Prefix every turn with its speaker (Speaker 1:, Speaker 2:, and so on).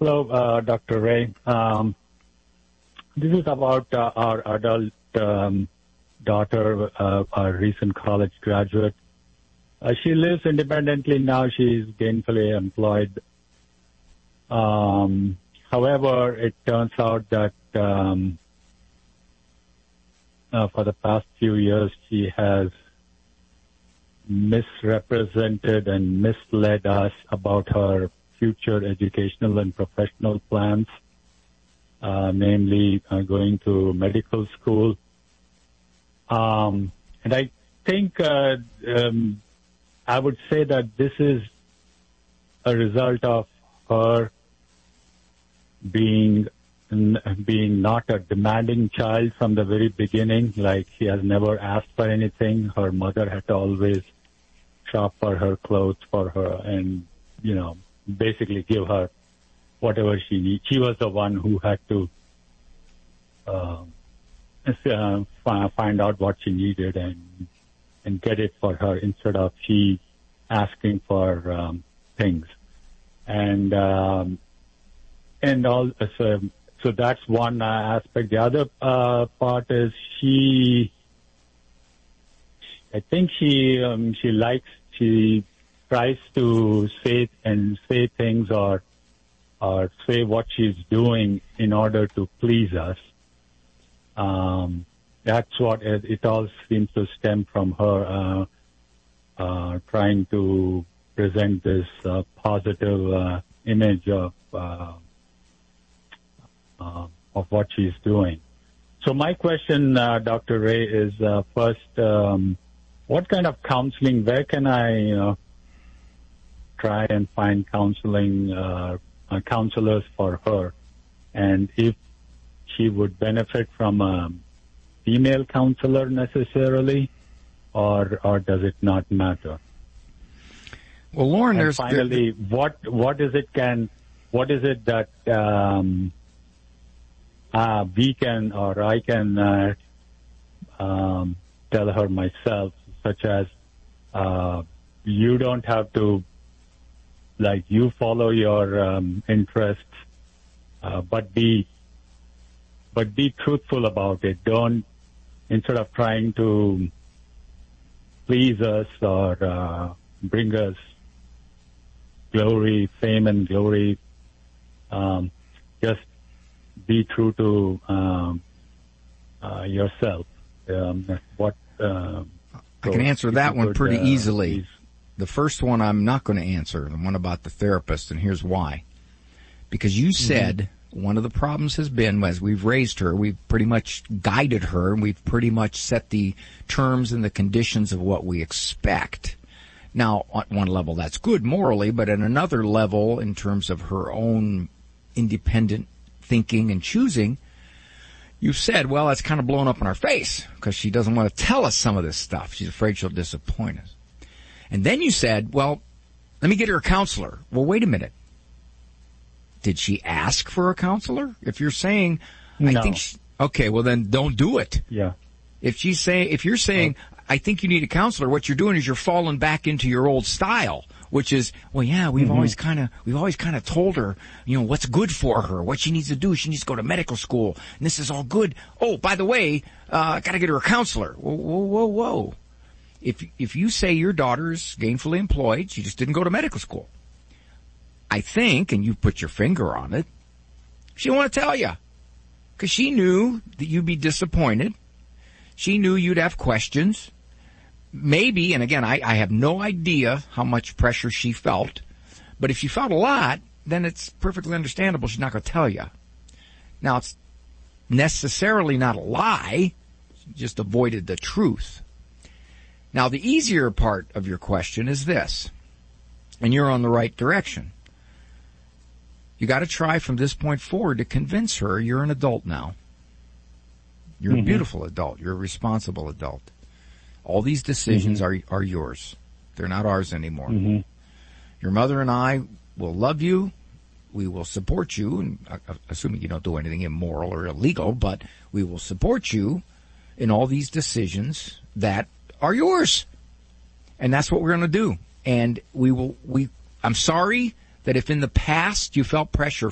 Speaker 1: Hello, Dr. Ray. This is about our adult daughter, our recent college graduate. She lives independently now. She's gainfully employed. However, it turns out that for the past few years, she has misrepresented and misled us about her future educational and professional plans, namely going to medical school. And I think I would say that this is a result of her being not a demanding child from the very beginning. Like, she has never asked for anything. Her mother had to always shop for her, clothes for her, and, basically give her whatever she needs. She was the one who had to find out what she needed and get it for her instead of she asking for things. And also, so that's one aspect. The other part is she tries to say things or say what she's doing in order to please us. That's what it all seems to stem from her trying to present this positive image of what she's doing. So my question, Dr. Ray, is first, what kind of counseling, where can I try and find counselors for her? And if she would benefit from a female counselor necessarily, or does it not matter?
Speaker 2: Well, Lauren,
Speaker 1: and finally, what is it that we can, or I can tell her myself, such as you don't have to, like, you follow your interests, but be truthful about it. Don't, instead of trying to please us or bring us glory, fame and glory, just be true to yourself.
Speaker 2: I can answer that one pretty easily. Please. The first one I'm not going to answer, the one about the therapist, and here's why. Because you said one of the problems has been, as we've raised her, we've pretty much guided her, and we've pretty much set the terms and the conditions of what we expect. Now, on one level, that's good morally, but at another level, in terms of her own independent thinking and choosing, you said, well, that's kind of blown up in our face because she doesn't want to tell us some of this stuff. She's afraid she'll disappoint us. And then you said, well, let me get her a counselor. Well, wait a minute. Did she ask for a counselor? If you're saying,
Speaker 1: no.
Speaker 2: I think okay, well then don't do it.
Speaker 1: Yeah.
Speaker 2: If you're saying, I think you need a counselor, what you're doing is you're falling back into your old style, which is, well, yeah, we've always kind of told her, what's good for her, what she needs to do. She needs to go to medical school, and this is all good. Oh, by the way, I got to get her a counselor. Whoa. If you say your daughter's gainfully employed, she just didn't go to medical school, I think, and you put your finger on it, she didn't want to tell you because she knew that you'd be disappointed. She knew you'd have questions. Maybe, and again, I have no idea how much pressure she felt, but if she felt a lot, then it's perfectly understandable she's not going to tell you. Now, it's necessarily not a lie. She just avoided the truth. Now, the easier part of your question is this, and you're on the right direction. You got to try from this point forward to convince her you're an adult now. You're a beautiful adult. You're a responsible adult. All these decisions are yours. They're not ours anymore. Your mother and I will love you. We will support you, and assuming you don't do anything immoral or illegal, but we will support you in all these decisions that are yours. And that's what we're going to do. And I'm sorry that if in the past you felt pressure